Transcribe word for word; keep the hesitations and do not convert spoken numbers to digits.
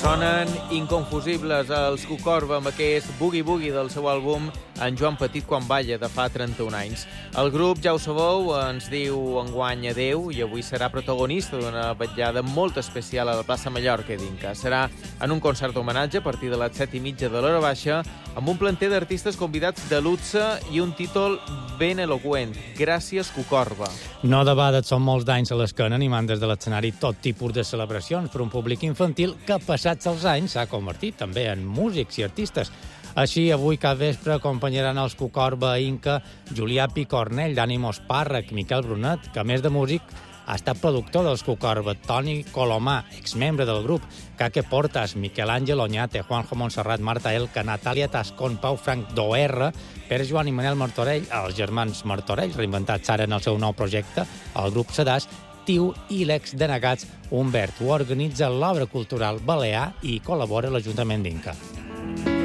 Sonen inconfusibles els Cucorba amb aquest Boogie Boogie del seu àlbum En Joan Petit quan balla, de fa trenta-un anys. El grup, ja ho sabeu, ens diu enguany adeu i avui serà protagonista d'una vetllada molt especial a la plaça Mallorca d'Inca. Serà en un concert homenatge a partir de les set i mitja de l'hora baixa amb un planter d'artistes convidats de luxe i un títol ben eloqüent. Gràcies, Cucorba. No debades són molts d'anys a l'esquena animant des de l'escenari tot tipus de celebracions per un públic infantil que, passats els anys, s'ha convertit també en músics i artistes. Així, avui cada vespre acompanyaran els Cucorba a Inca Julià Picornell, Dani Mospàrrec, Miquel Brunet, que a més de músic ha estat productor dels Cucorba, Toni Colomà, exmembre del grup, Caque Portas, Miquel Àngel Oñate, Juanjo Montserrat, Marta Elka, Natàlia Tascón, Pau Frank d'Oerra, Pere Joan i Manel Martorell, els germans Martorell, reinventats ara en el seu nou projecte, el grup Sedàs, Tiu i l'ex-denegats Humbert. Ho organitza l'Obra Cultural Balear i col·labora l'Ajuntament d'Inca.